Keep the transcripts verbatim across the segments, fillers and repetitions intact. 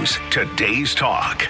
News, today's talk.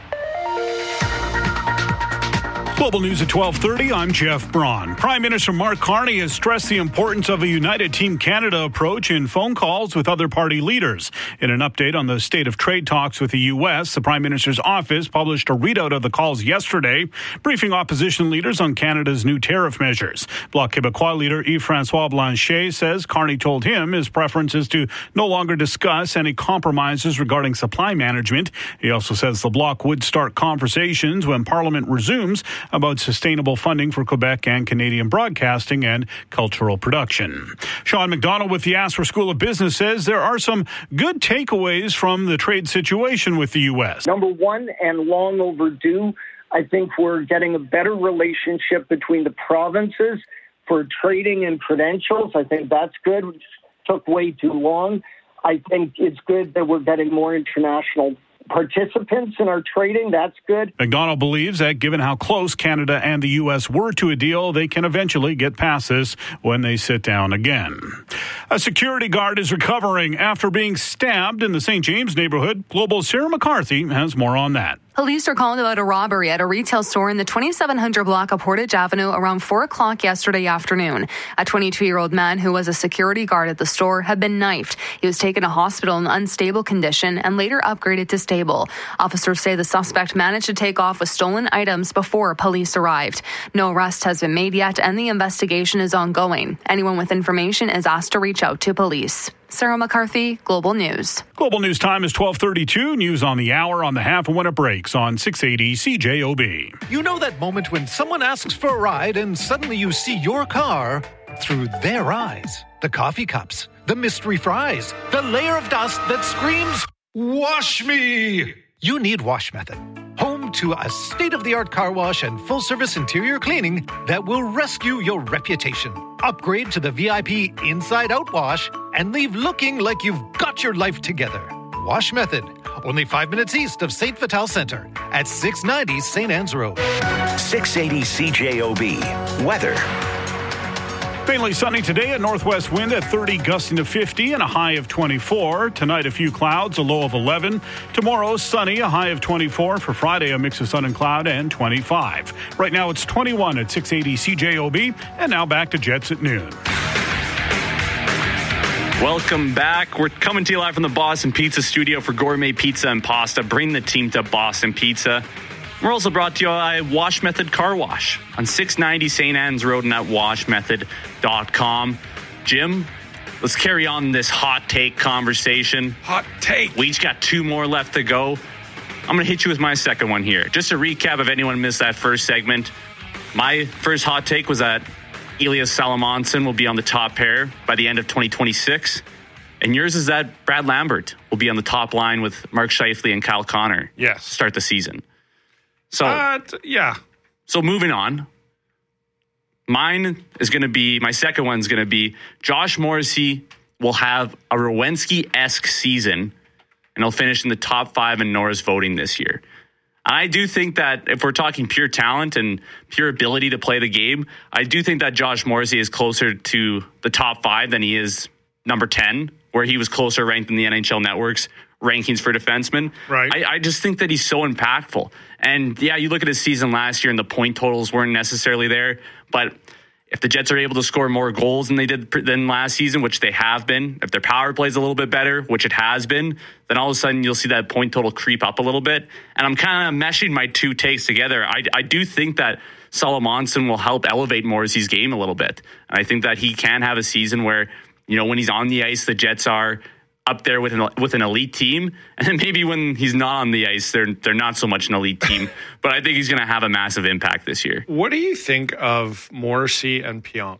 Global News at twelve thirty, I'm Jeff Braun. Prime Minister Mark Carney has stressed the importance of a united Team Canada approach in phone calls with other party leaders. In an update on the state of trade talks with the U S, the Prime Minister's office published a readout of the calls yesterday, briefing opposition leaders on Canada's new tariff measures. Bloc Québécois leader Yves-François Blanchet says Carney told him his preference is to no longer discuss any compromises regarding supply management. He also says the Bloc would start conversations when Parliament resumes about sustainable funding for Quebec and Canadian broadcasting and cultural production. Sean McDonald with the Asper School of Business says there are some good takeaways from the trade situation with the U S. Number one, and long overdue, I think we're getting a better relationship between the provinces for trading and credentials. I think that's good. It took way too long. I think it's good that we're getting more international participants in our trading. That's good. McDonald believes that given how close Canada and the U S were to a deal, they can eventually get past this when they sit down again. A security guard is recovering after being stabbed in the Saint James neighborhood. Global's Sarah McCarthy has more on that. Police are calling about a robbery at a retail store in the twenty-seven hundred block of Portage Avenue around four o'clock yesterday afternoon. A twenty-two-year-old man who was a security guard at the store had been knifed. He was taken to hospital in unstable condition and later upgraded to stable. Officers say the suspect managed to take off with stolen items before police arrived. No arrest has been made yet, and the investigation is ongoing. Anyone with information is asked to reach out to police. Sarah McCarthy, Global News. Global News time is twelve thirty-two. News on the hour, on the half, and when it breaks on six eighty C J O B. You know that moment when someone asks for a ride and suddenly you see your car through their eyes. The coffee cups, the mystery fries, the layer of dust that screams, "Wash me!" You need Wash Method. Home to a state-of-the-art car wash and full-service interior cleaning that will rescue your reputation. Upgrade to the V I P Inside-Out Wash and leave looking like you've got your life together. Wash Method, only five minutes east of Saint Vital Center at six ninety Saint Anne's Road. six eighty C J O B. Weather. Mainly sunny today, a northwest wind at thirty, gusting to fifty, and a high of twenty-four. Tonight, a few clouds, a low of eleven. Tomorrow, sunny, a high of twenty-four. For Friday, a mix of sun and cloud, and twenty-five. Right now, it's twenty-one at six eighty C J O B. And now back to Jets at noon. Welcome back. We're coming to you live from the Boston Pizza Studio for gourmet pizza and pasta. Bring the team to Boston Pizza. We're also brought to you by Wash Method Car Wash on six ninety Saint Anne's Road and at wash method dot com. Jim, let's carry on this hot take conversation. Hot take. We each got two more left to go. I'm going to hit you with my second one here. Just a recap if anyone missed that first segment. My first hot take was that Elias Salamonson will be on the top pair by the end of twenty twenty-six. And yours is that Brad Lambert will be on the top line with Mark Scheifele and Kyle Connor. Yes. Start the season. So, uh, t- yeah. So moving on, mine is going to be, my second one is going to be Josh Morrissey will have a Rowensky-esque season, and he'll finish in the top five in Norris voting this year. I do think that if we're talking pure talent and pure ability to play the game, I do think that Josh Morrissey is closer to the top five than he is number ten, where he was closer ranked in the N H L Network's rankings for defensemen. Right. I, I just think that he's so impactful. And yeah, you look at his season last year and the point totals weren't necessarily there. But if the Jets are able to score more goals than they did than last season, which they have been, if their power play is a little bit better, which it has been, then all of a sudden you'll see that point total creep up a little bit. And I'm kind of meshing my two takes together. I, I do think that Salamonson will help elevate Morrissey's game a little bit. And I think that he can have a season where, you know, when he's on the ice, the Jets are up there with an, with an elite team. And then maybe when he's not on the ice, they're they're not so much an elite team. But I think he's going to have a massive impact this year. What do you think of Morrissey and Pionk?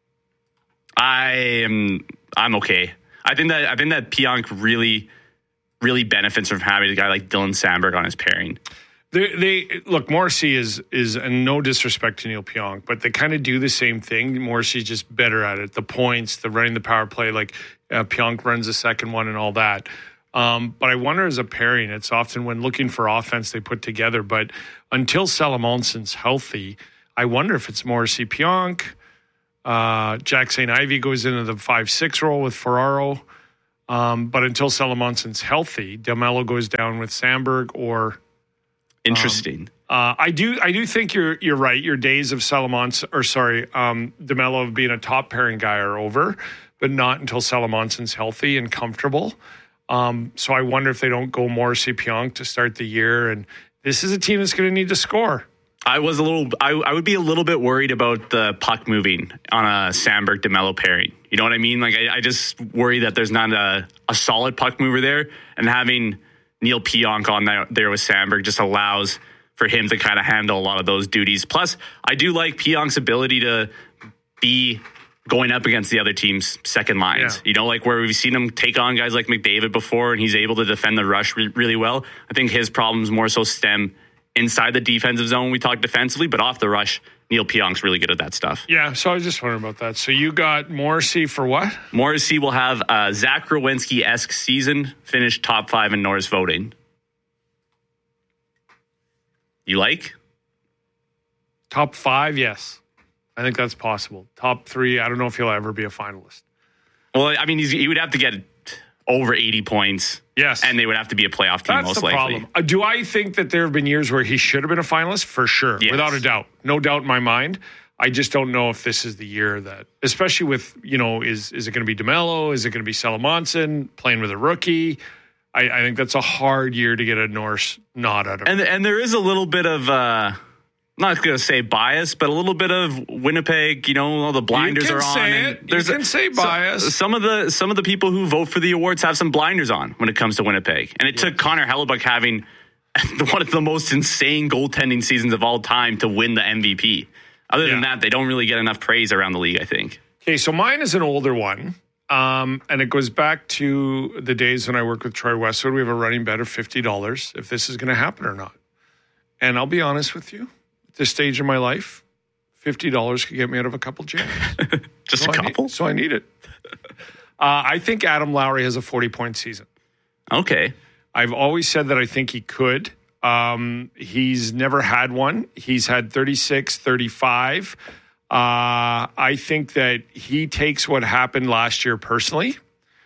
I am I'm okay. I think that I think that Pionk really really benefits from having a guy like Dylan Sandberg on his pairing. They, they look, Morrissey is is and no disrespect to Neil Pionk, but they kind of do the same thing. Morrissey's just better at it. The points, the running the power play, like uh, Pionk runs the second one and all that. Um, but I wonder as a pairing, it's often when looking for offense they put together. But until Salamonson's healthy, I wonder if it's Morrissey, Pionk, uh, Jack Saint Ivy goes into the five six role with Ferraro. Um, but until Salomonson's healthy, DeMelo goes down with Samberg or... Interesting. Um, uh, I do I do think you're you're right. Your days of Salamonson, or sorry, um, DeMelo of being a top pairing guy are over, but not until Salomonson's healthy and comfortable. Um, so I wonder if they don't go Morrissey Pionk to start the year. And this is a team that's going to need to score. I was a little. I, I would be a little bit worried about the puck moving on a Samberg DeMelo pairing. You know what I mean? Like I, I just worry that there's not a, a solid puck mover there, and having Neil Pionk on there, there with Samberg just allows for him to kind of handle a lot of those duties. Plus, I do like Pionk's ability to be going up against the other team's second lines. Yeah. You know, like where we've seen him take on guys like McDavid before, and he's able to defend the rush re- really well. I think his problems more so stem inside the defensive zone. We talk defensively, but off the rush, Neil Pionk's really good at that stuff. Yeah, so I was just wondering about that. So you got Morrissey for what? Morrissey will have a Zach Werenski-esque season, finish top five in Norris voting. You like? Top five, yes. I think that's possible. Top three, I don't know if he'll ever be a finalist. Well, I mean, he's, he would have to get over eighty points. Yes. And they would have to be a playoff team, that's most the likely. Problem. Uh, do I think that there have been years where he should have been a finalist? For sure. Yes. Without a doubt. No doubt in my mind. I just don't know if this is the year that, especially with, you know, is is it going to be DeMelo? Is it going to be Salamonson playing with a rookie? I, I think that's a hard year to get a Norris nod out of. And and there is a little bit of, uh, not going to say bias, but a little bit of Winnipeg. You know, all the blinders are on. Say it. There's you can a, say bias. So, some of the some of the people who vote for the awards have some blinders on when it comes to Winnipeg, and it yes. took Connor Hellebuyck having one of the most insane goaltending seasons of all time to win the M V P. Other yeah. than that, they don't really get enough praise around the league, I think. Okay, so mine is an older one. Um, and it goes back to the days when I worked with Troy Westwood. We have a running bet of fifty dollars if this is going to happen or not. And I'll be honest with you, at this stage of my life, fifty dollars could get me out of a couple jams. Just so a couple? I need, so I need it. uh, I think Adam Lowry has a forty-point season. Okay. I've always said that I think he could. Um, he's never had one. He's had thirty-six, thirty-five. Uh, I think that he takes what happened last year personally.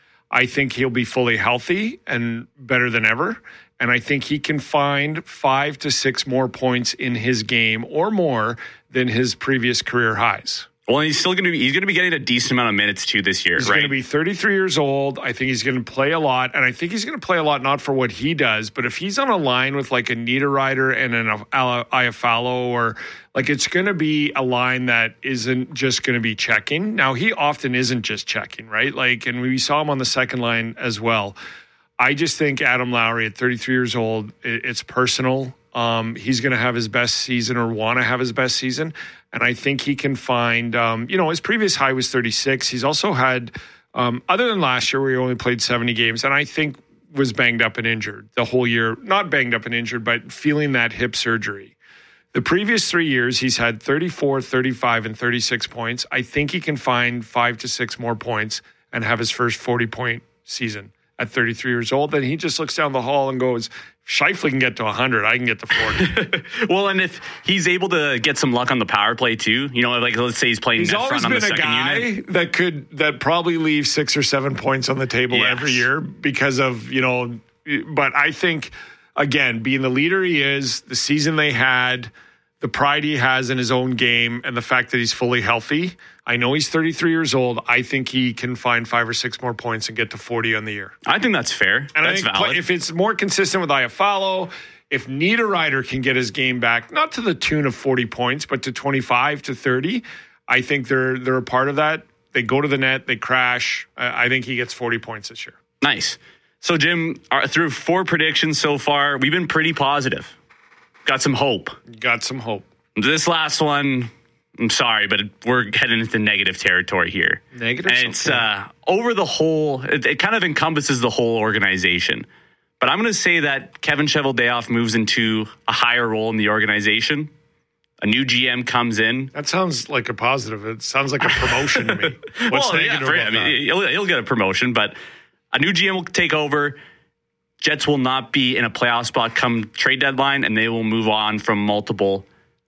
I think he'll be fully healthy and better than ever. And I think he can find five to six more points in his game or more than his previous career highs. Well, he's still going to be, he's going to be getting a decent amount of minutes too this year, he's right? He's going to be thirty-three years old. I think he's going to play a lot. And I think he's going to play a lot, not for what he does, but if he's on a line with like a Niederreiter and an Iafallo, or like it's going to be a line that isn't just going to be checking. Now, he often isn't just checking, right? Like, and we saw him on the second line as well. I just think Adam Lowry at thirty-three years old, it's personal. Um, he's going to have his best season or want to have his best season. And I think he can find, um, you know, his previous high was thirty-six. He's also had, um, other than last year where he only played seventy games, and I think was banged up and injured the whole year. Not banged up and injured, but feeling that hip surgery. The previous three years, he's had thirty-four, thirty-five, and thirty-six points. I think he can find five to six more points and have his first forty-point season at thirty-three years old. Then he just looks down the hall and goes, Scheifele can get to one hundred. I can get to forty. Well, and if he's able to get some luck on the power play too, you know, like let's say he's playing he's net always front been on the a second guy unit. that could that probably leaves six or seven points on the table yes. every year because of, you know, but I think, again, being the leader he is, the season they had, the pride he has in his own game, and the fact that he's fully healthy. I know he's thirty-three years old. I think he can find five or six more points and get to forty on the year. I think that's fair. And that's I think valid. If it's more consistent with Iafallo, if Niederreiter can get his game back, not to the tune of forty points, but to twenty-five to thirty, I think they're they're a part of that. They go to the net, they crash. I think he gets forty points this year. Nice. So, Jim, through four predictions so far, we've been pretty positive. Got some hope. Got some hope. This last one, I'm sorry, but we're heading into negative territory here. Negative? And it's uh, over the whole, it, it kind of encompasses the whole organization. But I'm going to say that Kevin Cheveldayoff moves into a higher role in the organization. A new G M comes in. That sounds like a positive. It sounds like a promotion to me. What's well, negative yeah, for, about I mean, that? He'll, he'll get a promotion, but a new G M will take over. Jets will not be in a playoff spot come trade deadline, and they will move on from multiple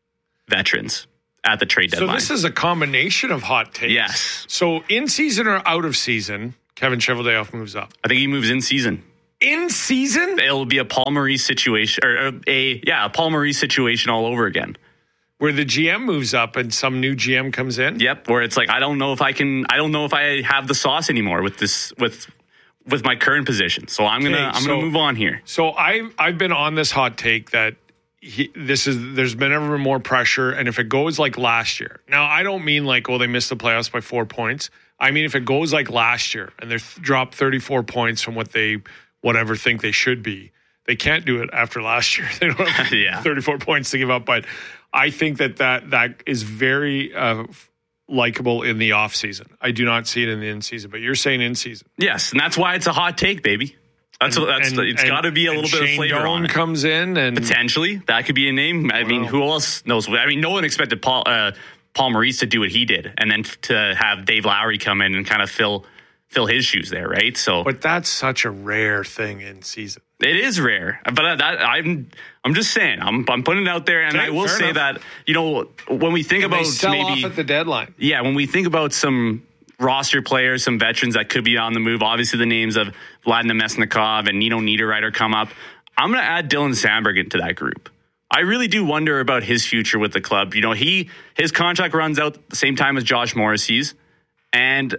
veterans at the trade deadline. So this is a combination of hot takes. Yes. So in season or out of season, Kevin Cheveldayoff moves up? I think he moves in season. In season? It'll be a Paul Maurice situation, or a yeah, a Paul Maurice situation all over again. Where the G M moves up and some new G M comes in? Yep, where it's like, I don't know if I can, I don't know if I have the sauce anymore with this, with with my current position. So I'm going to, I'm so, going to move on here. So I, I've been on this hot take that he, this is, there's been ever more pressure. And if it goes like last year, now I don't mean like, oh, they missed the playoffs by four points. I mean, if it goes like last year and they're th- dropped thirty-four points from what they, whatever think they should be, they can't do it after last year. They don't have yeah. thirty-four points to give up. But I think that that, that is very uh, likable in the off season. I do not see it in the in season, but you're saying in season. Yes, and that's why it's a hot take, baby. That's and, that's and, it's got to be a little Shane bit of flavor Doan on it. Comes in and potentially that could be a name. I wow. mean, who else knows? I mean, no one expected Paul uh, Paul Maurice to do what he did, and then to have Dave Lowry come in and kind of fill fill his shoes there, right? So, but that's such a rare thing in season. It is rare, but that I'm I'm just saying I'm I'm putting it out there, and okay, I will say enough. that you know when we think and about they sell maybe off at the deadline, yeah, when we think about some roster players, some veterans that could be on the move, obviously the names of Vladimir Mesnikov and Nino Niederreiter come up. I'm going to add Dylan Samberg into that group. I really do wonder about his future with the club. You know, he his contract runs out at the same time as Josh Morrissey's, and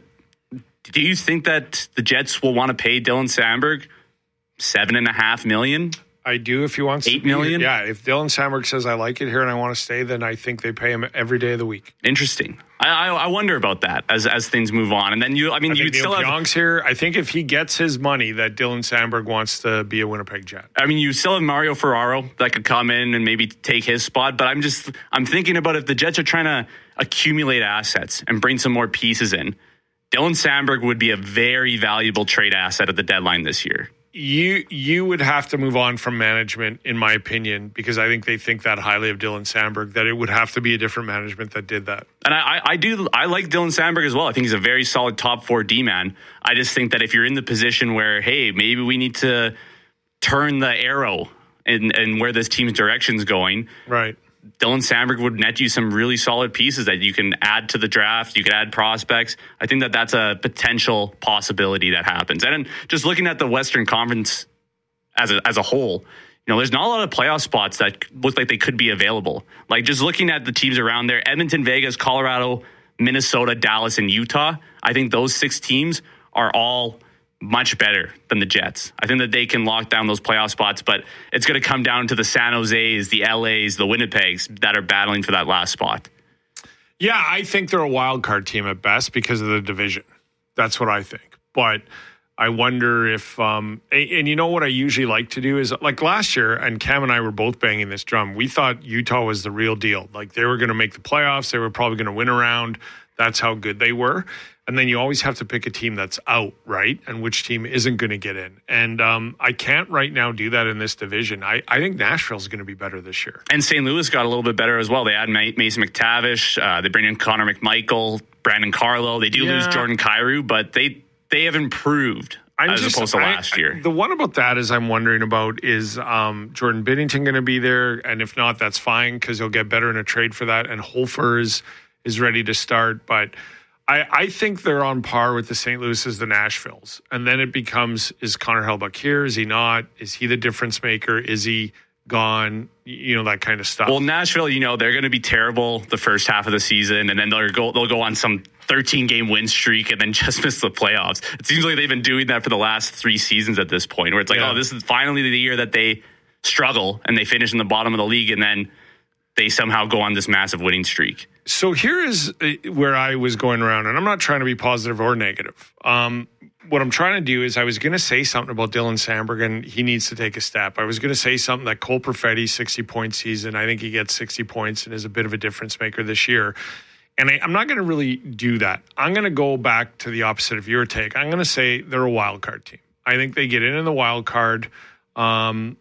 do you think that the Jets will want to pay Dylan Samberg seven and a half million? I do if he wants eight million. Yeah, if Dylan Samberg says I like it here and I want to stay, then I think they pay him every day of the week. Interesting. I I, I wonder about that as as things move on, and then you. I mean, I you still have Pionk's here. I think if he gets his money, that Dylan Samberg wants to be a Winnipeg Jet. I mean, you still have Mario Ferraro that could come in and maybe take his spot, but I'm just I'm thinking about if the Jets are trying to accumulate assets and bring some more pieces in. Dylan Samberg would be a very valuable trade asset at the deadline this year. You you would have to move on from management, in my opinion, because I think they think that highly of Dylan Samberg, that it would have to be a different management that did that. And I, I do I like Dylan Samberg as well. I think he's a very solid top four D-man. I just think that if you're in the position where, hey, maybe we need to turn the arrow and and where this team's direction's going, right? Dylan Samberg would net you some really solid pieces that you can add to the draft. You could add prospects. I think that that's a potential possibility that happens. And just looking at the Western Conference as a, as a whole, you know, there's not a lot of playoff spots that look like they could be available. Like just looking at the teams around there, Edmonton, Vegas, Colorado, Minnesota, Dallas, and Utah, I think those six teams are all much better than the Jets. I think that they can lock down those playoff spots, but it's going to come down to the San Jose's, the L A's, the Winnipegs that are battling for that last spot. Yeah, I think they're a wild card team at best because of the division. That's what I think. But I wonder if, um, and, and you know what I usually like to do is, like last year, and Cam and I were both banging this drum, we thought Utah was the real deal. Like they were going to make the playoffs. They were probably going to win around. That's how good they were. And then you always have to pick a team that's out, right? And which team isn't going to get in. And um, I can't right now do that in this division. I, I think Nashville's going to be better this year. And Saint Louis got a little bit better as well. They add Mason McTavish. Uh, they bring in Connor McMichael, Brandon Carlo. They do yeah. lose Jordan Kyrou, but they they have improved I'm as just, opposed to last I, year. I, the one about that is I'm wondering about is um, Jordan Binnington going to be there? And if not, that's fine because he'll get better in a trade for that. And Holfer is, is ready to start. But I, I think they're on par with the Saint Louis's, the Nashvilles. And then it becomes, is Connor Hellebuyck here? Is he not? Is he the difference maker? Is he gone? You know, that kind of stuff. Well, Nashville, you know, they're going to be terrible the first half of the season. And then they'll go, they'll go on some thirteen-game win streak and then just miss the playoffs. It seems like they've been doing that for the last three seasons at this point, where it's like, yeah. oh, this is finally the year that they struggle and they finish in the bottom of the league. And then they somehow go on this massive winning streak. So here is where I was going around, and I'm not trying to be positive or negative. Um, what I'm trying to do is I was going to say something about Dylan Samberg, and he needs to take a step. I was going to say something that Cole Perfetti, sixty-point season. I think he gets sixty points and is a bit of a difference maker this year. And I, I'm not going to really do that. I'm going to go back to the opposite of your take. I'm going to say they're a wild card team. I think they get in in the wild card. Um,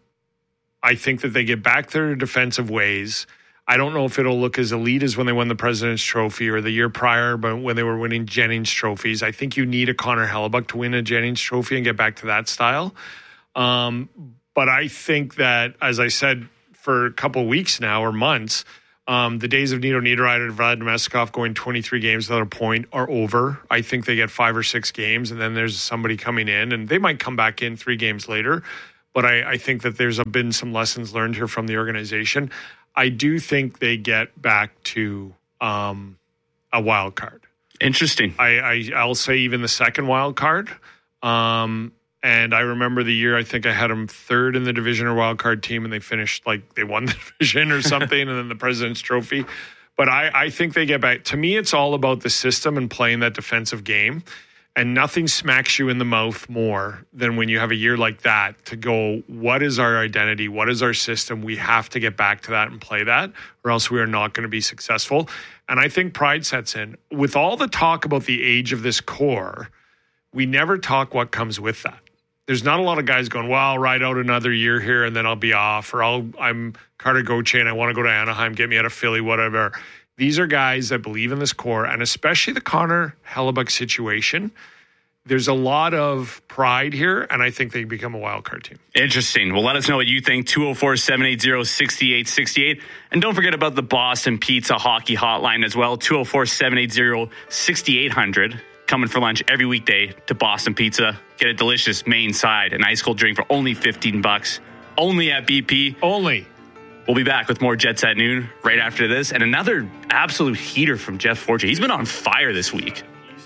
I think that they get back their defensive ways. I don't know if it'll look as elite as when they won the President's Trophy or the year prior, but when they were winning Jennings trophies. I think you need a Connor Hellebuyck to win a Jennings Trophy and get back to that style. Um, but I think that, as I said for a couple of weeks now or months, Um, the days of Nito Niederreiter and Vlad Namestnikov going twenty-three games without a point are over. I think they get five or six games, and then there's somebody coming in, and they might come back in three games later. But I, I think that there's been some lessons learned here from the organization. I do think they get back to um, a wild card. Interesting. I, I, I'll say even the second wild card. Um, and I remember the year I think I had them third in the division or wild card team, and they finished like they won the division or something, and then the President's Trophy. But I, I think they get back. To me, it's all about the system and playing that defensive game. And nothing smacks you in the mouth more than when you have a year like that to go, what is our identity? What is our system? We have to get back to that and play that, or else we are not going to be successful. And I think pride sets in. With all the talk about the age of this core, we never talk what comes with that. There's not a lot of guys going, well, I'll ride out another year here and then I'll be off, or I'll, I'm Carter Gauthier and I want to go to Anaheim, get me out of Philly, whatever. These are guys that believe in this core, and especially the Connor Hellebuyck situation. There's a lot of pride here, and I think they become a wild card team. Interesting. Well, let us know what you think. two oh four, seven eight zero, six eight six eight. And don't forget about the Boston Pizza Hockey Hotline as well. two oh four, seven eight zero, six eight zero zero. Coming for lunch every weekday to Boston Pizza. Get a delicious main side, an ice cold drink for only fifteen bucks. Only at B P. Only. We'll be back with more Jets at noon right after this. And another absolute heater from Jeff Forte. He's been on fire this week.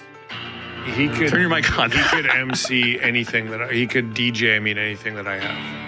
He could turn your mic on. He could M C anything that I, he could D J. I mean anything that I have.